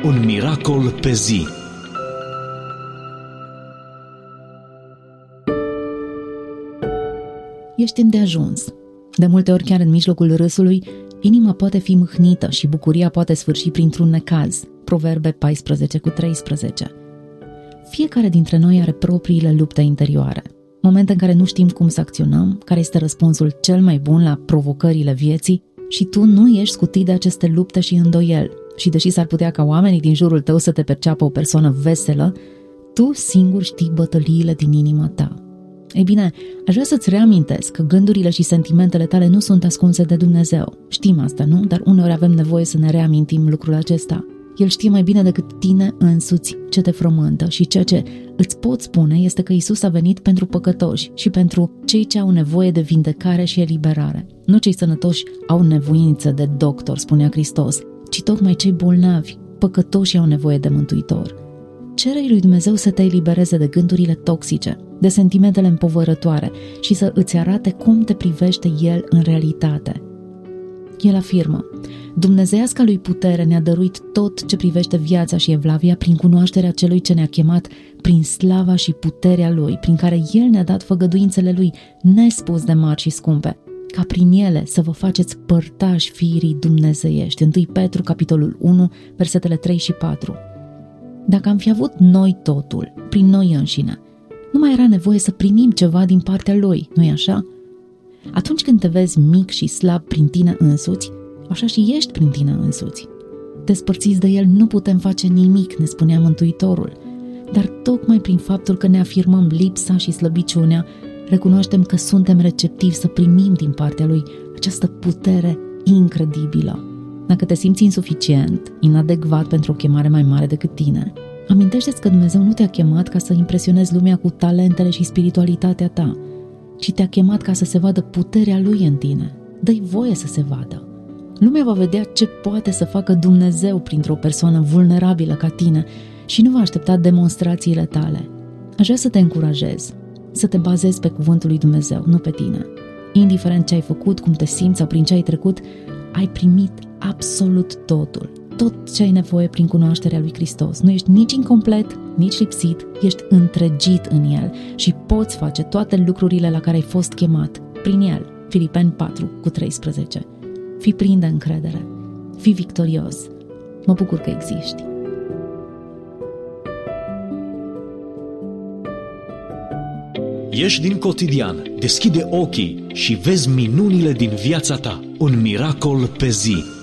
Un miracol pe zi. Ești îndeajuns. De multe ori, chiar în mijlocul râsului, inima poate fi mâhnită și bucuria poate sfârși printr-un necaz. Proverbe 14:13. Fiecare dintre noi are propriile lupte interioare. Momente în care nu știm cum să acționăm, care este răspunsul cel mai bun la provocările vieții și tu nu ești scutit de aceste lupte și îndoieli. Și deși s-ar putea ca oamenii din jurul tău să te perceapă o persoană veselă, tu singur știi bătăliile din inima ta. Ei bine, aș vrea să-ți reamintesc că gândurile și sentimentele tale nu sunt ascunse de Dumnezeu. Știm asta, nu? Dar uneori avem nevoie să ne reamintim lucrul acesta. El știe mai bine decât tine însuți ce te frământă și ceea ce îți pot spune este că Iisus a venit pentru păcătoși și pentru cei ce au nevoie de vindecare și eliberare. Nu cei sănătoși au nevoință de doctor, spunea Hristos, ci tocmai cei bolnavi, păcătoși au nevoie de mântuitor. Cere-i lui Dumnezeu să te elibereze de gândurile toxice, de sentimentele împovărătoare și să îți arate cum te privește El în realitate. El afirmă: Dumnezeiasca lui putere ne-a dăruit tot ce privește viața și evlavia prin cunoașterea celui ce ne-a chemat prin slava și puterea Lui, prin care El ne-a dat făgăduințele Lui nespus de mari și scumpe, ca prin ele să vă faceți părtași firii dumnezeiești. 1 Petru, capitolul 1, versetele 3 și 4. Dacă am fi avut noi totul, prin noi înșine, nu mai era nevoie să primim ceva din partea Lui, nu-i așa? Atunci când te vezi mic și slab prin tine însuți, așa și ești prin tine însuți. Despărțiți de El nu putem face nimic, ne spunea Mântuitorul, dar tocmai prin faptul că ne afirmăm lipsa și slăbiciunea, recunoaștem că suntem receptivi să primim din partea Lui această putere incredibilă. Dacă te simți insuficient, inadecvat pentru o chemare mai mare decât tine, amintește-ți că Dumnezeu nu te-a chemat ca să impresionezi lumea cu talentele și spiritualitatea ta, ci te-a chemat ca să se vadă puterea Lui în tine. Dă-i voie să se vadă. Lumea va vedea ce poate să facă Dumnezeu printr-o persoană vulnerabilă ca tine și nu va aștepta demonstrațiile tale. Aș vrea să te încurajez, să te bazezi pe cuvântul lui Dumnezeu, nu pe tine. Indiferent ce ai făcut, cum te simți sau prin ce ai trecut, ai primit absolut totul. Tot ce ai nevoie prin cunoașterea lui Hristos. Nu ești nici incomplet, nici lipsit, ești întregit în El și poți face toate lucrurile la care ai fost chemat prin El. Filipeni 4:13. Fii plin de încredere, fii victorios. Mă bucur că existi. Ieși din cotidian, deschide ochii și vezi minunile din viața ta. Un miracol pe zi.